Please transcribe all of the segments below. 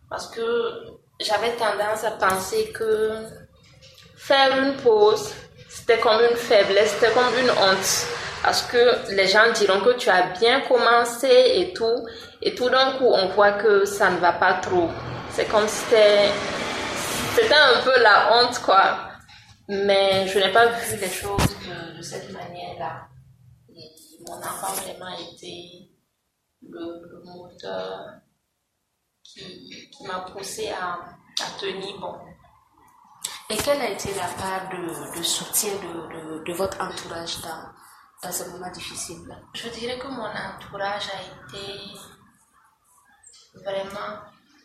Parce que j'avais tendance à penser que faire une pause, c'était comme une faiblesse, c'était comme une honte. Parce que les gens diront que tu as bien commencé et tout d'un coup, on voit que ça ne va pas trop. C'est comme si c'était un peu la honte, quoi. Mais je n'ai pas vu les choses de cette manière-là. Et mon enfant vraiment a été le moteur qui m'a poussé à tenir bon. Et quelle a été la part de soutien de votre entourage dans ce moment difficile-là? Je dirais que mon entourage a été vraiment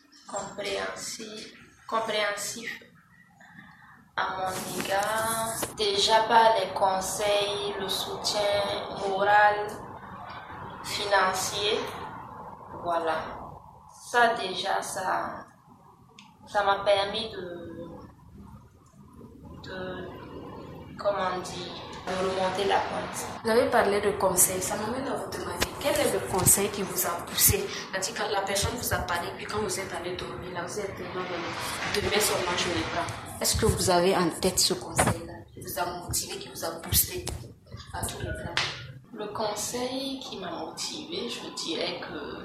compréhensif à mon égard. Déjà par les conseils, le soutien moral, financier, voilà. Ça déjà, ça m'a permis comment dire, de remonter la pente. Vous avez parlé de conseils, ça m'amène à vous demander quel est le conseil qui vous a poussé? C'est-à-dire quand la personne vous a parlé, puis quand vous êtes allé dormir, là vous êtes tellement demain seulement je les prends. Est-ce que vous avez en tête ce conseil-là qui vous a motivé, qui vous a boosté à tous les plans? Le conseil qui m'a motivé, je dirais que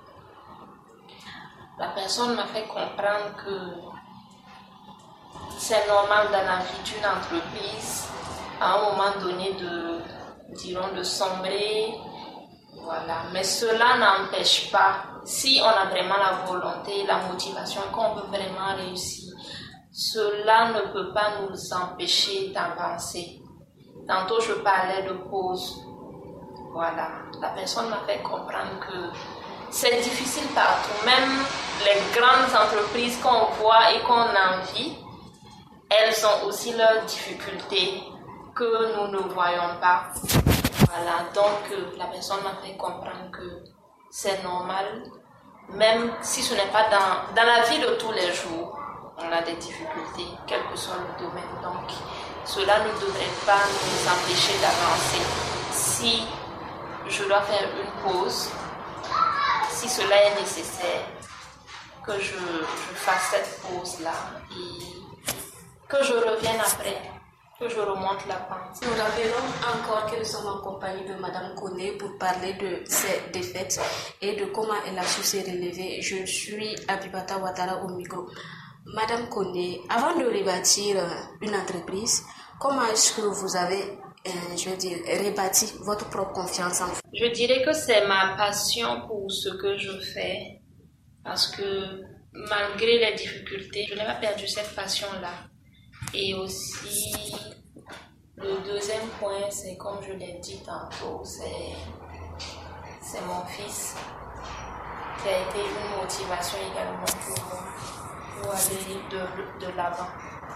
la personne m'a fait comprendre que c'est normal dans la vie d'une entreprise à un moment donné de sombrer, voilà. Mais cela n'empêche pas, si on a vraiment la volonté, la motivation, qu'on veut vraiment réussir, cela ne peut pas nous empêcher d'avancer. Tantôt je parlais de pause, voilà. La personne m'a fait comprendre que c'est difficile partout, même les grandes entreprises qu'on voit et qu'on envie, elles ont aussi leurs difficultés que nous ne voyons pas. Voilà, donc la personne m'a fait comprendre que c'est normal, même si ce n'est pas dans la vie de tous les jours, on a des difficultés, quel que soit le domaine. Donc, cela ne devrait pas nous empêcher d'avancer. Si je dois faire une pause, si cela est nécessaire, que je fasse cette pause-là et que je revienne après, que je remonte la pente. Nous rappelons encore que nous sommes en compagnie de Madame Koné pour parler de ses défaites et de comment elle a su se relever. Je suis Abibata Ouattara au micro. Madame Koné, avant de rebâtir une entreprise, comment est-ce que vous avez, rebâti votre propre confiance en vous? Je dirais que c'est ma passion pour ce que je fais, parce que malgré les difficultés, je n'ai pas perdu cette passion-là. Et aussi, le deuxième point, c'est comme je l'ai dit tantôt, c'est mon fils qui a été une motivation également pour aller de l'avant.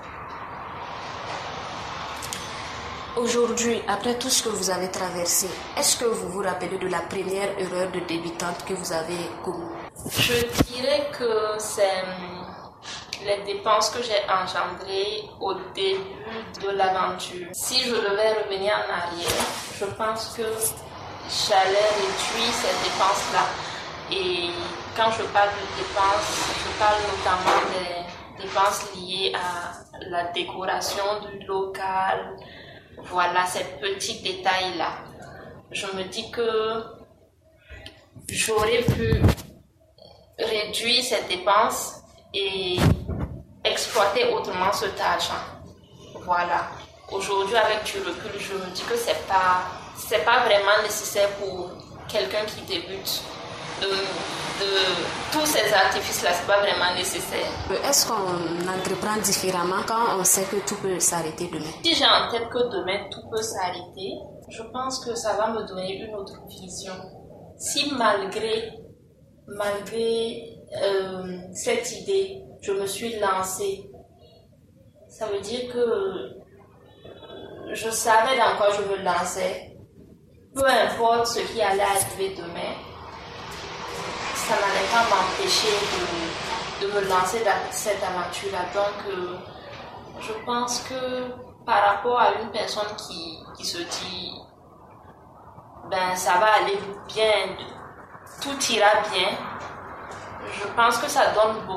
Aujourd'hui, après tout ce que vous avez traversé, est-ce que vous vous rappelez de la première erreur de débutante que vous avez commise? Je dirais que c'est les dépenses que j'ai engendrées au début de l'aventure. Si je devais revenir en arrière, je pense que j'allais réduire ces dépenses-là. Et quand je parle de dépenses, je parle notamment des dépenses liées à la décoration du local. Voilà, ces petits détails-là. Je me dis que j'aurais pu réduire ces dépenses et exploiter autrement cet argent. Voilà. Aujourd'hui, avec du recul, je me dis que c'est pas vraiment nécessaire pour quelqu'un qui débute. Tous ces artifices-là, c'est pas vraiment nécessaire. Est-ce qu'on entreprend différemment quand on sait que tout peut s'arrêter demain? Si j'ai en tête que demain tout peut s'arrêter, je pense que ça va me donner une autre vision. Si malgré cette idée, je me suis lancée, ça veut dire que je savais dans quoi je me lançais. Peu importe ce qui allait arriver demain, ça n'allait pas m'empêcher de me lancer dans cette aventure-là. Donc, je pense que par rapport à une personne qui se dit ben ça va aller bien, tout ira bien, je pense que ça donne beaucoup.